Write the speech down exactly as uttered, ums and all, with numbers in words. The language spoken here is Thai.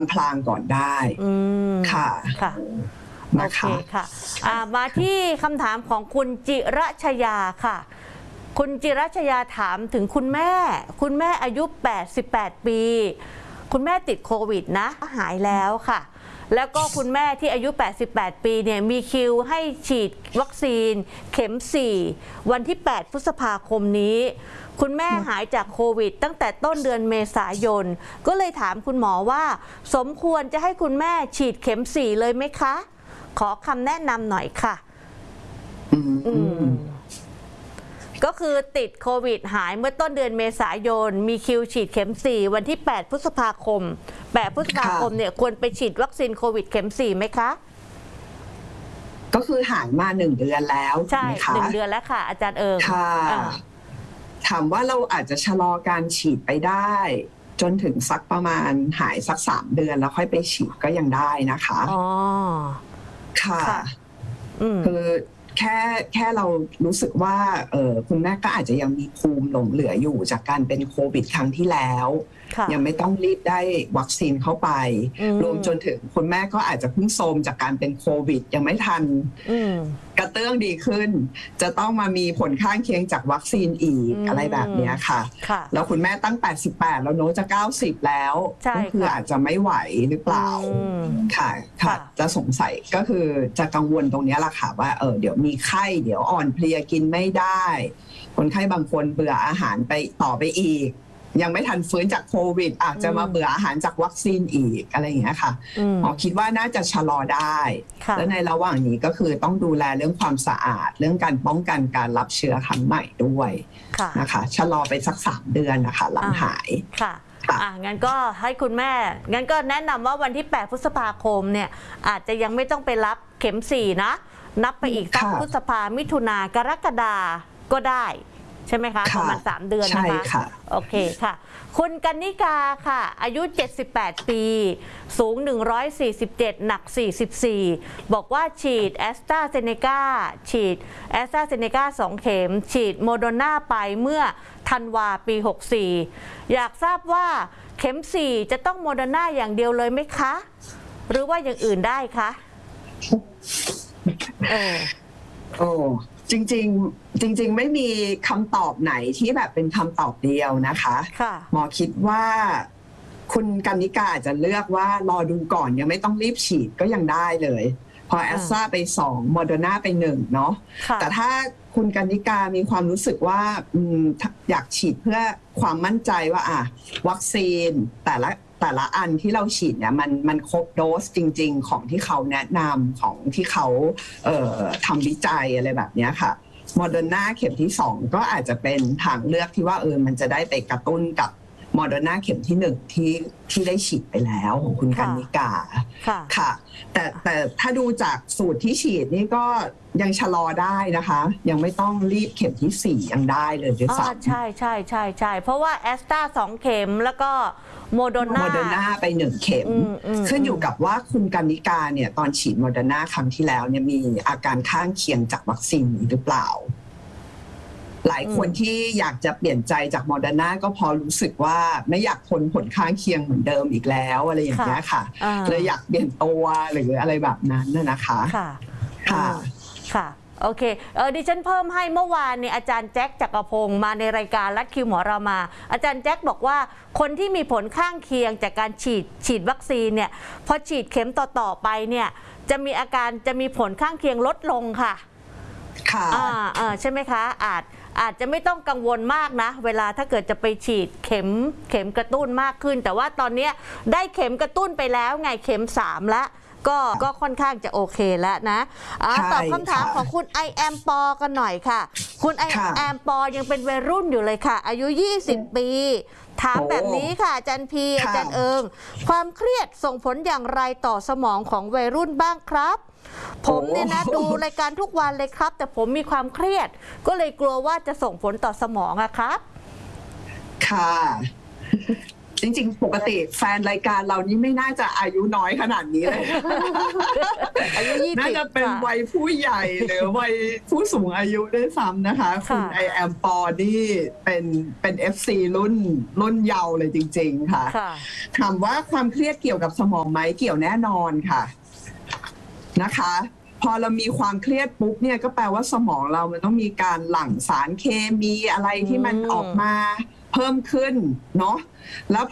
พลางก่อนได้ค่ะค่ะโอเคค่ะมาที่คำถามของคุณจิรัชยาค่ะคุณจิรัชยาถามถึงคุณแม่คุณแม่อายุแปดสิบแปดปีคุณแม่ติดโควิดนะหายแล้วค่ะแล้วก็คุณแม่ที่อายุแปดสิบแปดปีเนี่ยมีคิวให้ฉีดวัคซีนเข็มสี่วันที่แปดพฤษภาคมนี้คุณแม่หายจากโควิดตั้งแต่ต้นเดือนเมษายนก็เลยถามคุณหมอว่าสมควรจะให้คุณแม่ฉีดเข็มสี่เลยไหมคะขอคำแนะนำหน่อยค่ะอืมก็คือติดโควิดหายเมื่อต้นเดือนเมษายนมีคิวฉีดเข็มสี่วันที่แปดพฤษภาคมแปดพฤษภาคมเนี่ยควรไปฉีดวัคซีนโควิดเข็มสี่ไหมคะก็คือหายมาหนึ่งเดือนแล้วใช่หนึ่งเดือนแล้วค่ะอาจารย์เอิงค่ะถามว่าเราอาจจะชะลอการฉีดไปได้จนถึงสักประมาณหายสักสามเดือนแล้วค่อยไปฉีดก็ยังได้นะคะอ๋อค่ะคือแค่แค่เรารู้สึกว่าเออคุณแม่ก็อาจจะยังมีภูมิหลงเหลืออยู่จากการเป็นโควิดครั้งที่แล้วยังไม่ต้องรีบได้วัคซีนเข้าไปรวมจนถึงคุณแม่ก็อาจจะเพิ่งโทรมจากการเป็นโควิดยังไม่ทันกระเตื้องดีขึ้นจะต้องมามีผลข้างเคียงจากวัคซีนอีกอะไรแบบนี้ค่ะแล้วคุณแม่ตั้งแปดสิบแปดแล้วโน้ตจะเก้าสิบแล้วก็คืออาจจะไม่ไหวหรือเปล่าค่ะค่ะจะสงสัยก็คือจะกังวลตรงนี้แหละค่ะว่าเออเดี๋ยวมีไข้เดี๋ยวอ่อนเพลียกินไม่ได้คนไข้บางคนเบื่ออาหารไปต่อไปอีกยังไม่ทันฟื้นจากโควิดอาจจะมาเบื่ออาหารจากวัคซีนอีกอะไรอย่างเงี้ยค่ะหมอคิดว่าน่าจะชะลอได้และในระหว่างนี้ก็คือต้องดูแลเรื่องความสะอาดเรื่องการป้องกันการรับเชื้อครั้งใหม่ด้วยนะคะชะลอไปสักสามเดือนนะคะหลังหายค่ะอ่ะงั้นก็ให้คุณแม่งั้นก็แนะนำว่าวันที่แปดพฤษภาคมเนี่ยอาจจะยังไม่ต้องไปรับเข็มสี่นะนับไปอีกสักพฤษภามิถุนากรกฎาก็ได้ใช่ไหมคะประมาณสามเดือนนะคะโอเคค่ะคุณกนิกาค่ะอายุเจ็ดสิบแปดปีสูงหนึ่งร้อยสี่สิบเจ็ดหนักสี่สิบสี่บอกว่าฉีดแอสตราเซเนกาฉีดแอสตราเซเนกาสองเข็มฉีดโมโดนาไปเมื่อธันวาปีหกสิบสี่อยากทราบว่าเข็มสี่จะต้องโมโดนาอย่างเดียวเลยไหมคะหรือว่าอย่างอื่นได้คะเออโอ้จริงๆจริงๆไม่มีคำตอบไหนที่แบบเป็นคำตอบเดียวนะคะหมอคิดว่าคุณกนิกาอาจจะเลือกว่ารอดูก่อนยังไม่ต้องรีบฉีดก็ยังได้เลยพอแอสตราไปสองโมเดอร์นาไปหนึ่งเนาะแต่ถ้าคุณกนิกามีความรู้สึกว่าอยากฉีดเพื่อความมั่นใจว่าอ่ะวัคซีนแต่ละแต่ละอันที่เราฉีดเนี่ยมันมันครบโดสจริงๆของที่เขาแนะนำของที่เขาเอ่อทำวิจัยอะไรแบบนี้ค่ะโมเดอร์นาเข็มที่สองก็อาจจะเป็นทางเลือกที่ว่าเออมันจะได้ไปกระตุ้นกับโมเดอร์นาเข็มที่หนึ่งที่ที่ได้ฉีดไปแล้วของคุณกนิกาค่ะแต่แต่ถ้าดูจากสูตรที่ฉีดนี่ก็ยังชะลอได้นะคะยังไม่ต้องรีบเข็มที่สี่ยังได้เลยด้วยซ้ำใช่ใช่ใช่ใช่เพราะว่าแอสตราสองเข็มแล้วก็โมโดนาโมเดอร์นาไปหนึ่งเข็มขึ้นอยู่กับว่าคุณกนิกาเนี่ยตอนฉีดโมเดอร์นาครั้งที่แล้วเนี่ยมีอาการข้างเคียงจากวัคซีนหรือเปล่าหลายคนที่อยากจะเปลี่ยนใจจากโมเดอร์นาก็พอรู้สึกว่าไม่อยากทนผลข้างเคียงเหมือนเดิมอีกแล้วอะไรอย่างเงี้ยค่ะเลยอยากเปลี่ยนตัวหรืออะไรแบบนั้นนะคะค่ะค่ะค่ะโอเคเออดิฉันเพิ่มให้เมื่อวานเนี่ยอาจารย์แจ็คจักรพงศ์มาในรายการรัดคิวหมอเรามาอาจารย์แจ็คบอกว่าคนที่มีผลข้างเคียงจากการฉีดฉีดวัคซีนเนี่ยพอฉีดเข็มต่อๆไปเนี่ยจะมีอาการจะมีผลข้างเคียงลดลงค่ะค่ะอ่าอ่าใช่ไหมคะอาจอาจจะไม่ต้องกังวลมากนะเวลาถ้าเกิดจะไปฉีดเข็มเข็มกระตุ้นมากขึ้นแต่ว่าตอนนี้ได้เข็มกระตุ้นไปแล้วไงเข็มสามแล้วก็ก็ค่อนข้างจะโอเคแล้วนะตอบคำถามของคุณไอแอมปอกันหน่อยค่ะคุณไอแอมปอยังเป็นวัยรุ่นอยู่เลยค่ะอายุยี่สิบปีถามแบบนี้ค่ะอาจารย์พีอาจารย์เอิงความเครียดส่งผลอย่างไรต่อสมองของวัยรุ่นบ้างครับผมเนี่ยนะดูรายการทุกวันเลยครับแต่ผมมีความเครียดก็เลยกลัวว่าจะส่งผลต่อสมองอะครับค่ะจริงๆปกติแฟนรายการเรานี่ไม่น่าจะอายุน้อยขนาดนี้เลยอายุยี่สิบน่าจะเป็นวัยผู้ใหญ่หรือวัยผู้สูงอายุด้วยซ้ำนะคะคุณไอแอมปอนี่เป็นเป็น เอฟ ซี รุ่นรุ่นเยาว์เลยจริงๆค่ะถามว่าความเครียดเกี่ยวกับสมองไหมเกี่ยวแน่นอนค่ะนะคะพอเรามีความเครียดปุ๊บเนี่ยก็แปลว่าสมองเรามันต้องมีการหลั่งสารเคมีอะไรที่มันออกมาเพิ่มขึ้นเนาะแล้ว